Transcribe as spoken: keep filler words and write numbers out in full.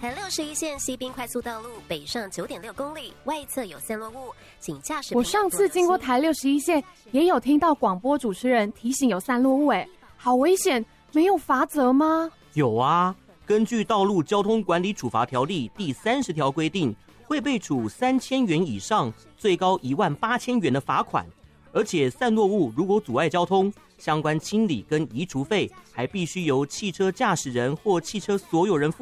台六十一线西滨快速道路北上九点六公里，外侧有散落物，请驾驶。 我上次经过台六十一线，也有听到广播主持人提醒有散落物，哎，好危险！没有罚则吗？ 有啊，根据《道路交通管理处罚条例》第三十条规定，会被处三千元以上，最高一万八千元的罚款。而且散落物如果阻碍交通，相关清理跟移除费还必须由汽车驾驶人或汽车所有人负